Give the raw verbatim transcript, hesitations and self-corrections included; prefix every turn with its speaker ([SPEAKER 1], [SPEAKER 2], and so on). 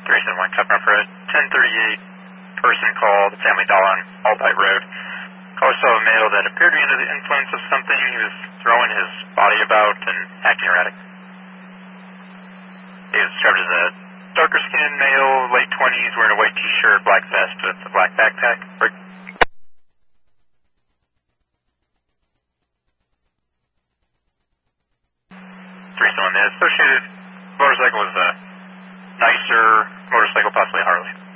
[SPEAKER 1] three seven one, copy for a ten thirty-eight person call, the Family Dollar on Albright Road. Caller saw a male that appeared to be under the influence of something. He was throwing his body about and acting erratic. He was described as a darker skinned male, late twenties, wearing a white t-shirt, black vest with a black backpack. three seven one, the associated motorcycle was a nicer motorcycle, possibly Harley.